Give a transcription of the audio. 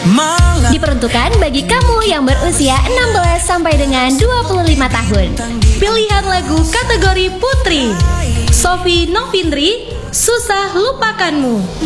Diperuntukkan bagi kamu yang berusia 16 sampai dengan 25 tahun. Pilihan lagu kategori putri, Sophie Novindri, Susah Lupakanmu.